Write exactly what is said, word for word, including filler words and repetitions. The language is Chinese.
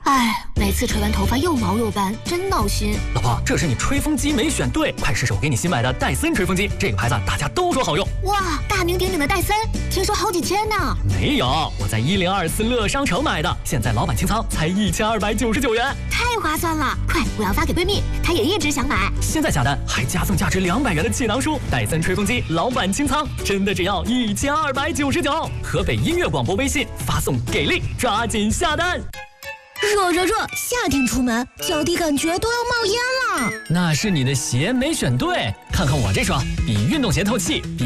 哎，每次吹完头发又毛又斑，真闹心。 老婆，这是你吹风机没选对，快试试我给你新买的戴森吹风机，这个牌子大家都说好用。 哇，大名鼎鼎的戴森，听说好几千呢。 没有，我在一零二四乐商城买的，现在老板清仓才一千二百九十九元， 太划算了！快，我要发给闺蜜，她也一直想买。 现在下单还加送价值两百元的气囊书，戴森吹风机老板清仓，真的只要一千二百九十九。河北音乐广播微信发送给力，抓紧下单。 热热热！夏天出门，脚底感觉都要冒烟了。 那是你的鞋没选对，看看我这双，比运动鞋透气，比